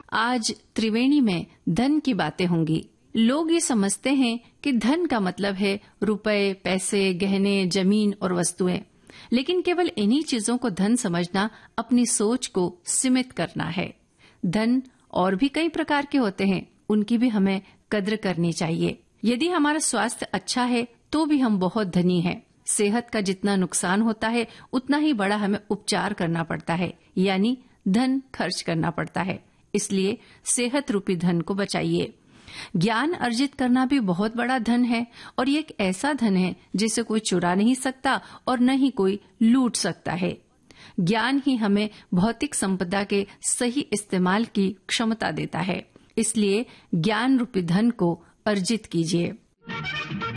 आज त्रिवेणी में धन की बातें होंगी। लोग ये समझते हैं कि धन का मतलब है रुपए, पैसे, गहने, जमीन और वस्तुएं, लेकिन केवल इन्हीं चीजों को धन समझना अपनी सोच को सीमित करना है। धन और भी कई प्रकार के होते हैं, उनकी भी हमें कद्र करनी चाहिए। यदि हमारा स्वास्थ्य अच्छा है तो भी हम बहुत धनी हैं। सेहत का जितना नुकसान होता है उतना ही बड़ा हमें उपचार करना पड़ता है, यानी धन खर्च करना पड़ता है। इसलिए सेहत रूपी धन को बचाइए। ज्ञान अर्जित करना भी बहुत बड़ा धन है और ये एक ऐसा धन है जिसे कोई चुरा नहीं सकता और न ही कोई लूट सकता है। ज्ञान ही हमें भौतिक संपदा के सही इस्तेमाल की क्षमता देता है। इसलिए ज्ञान रूपी धन को अर्जित कीजिए।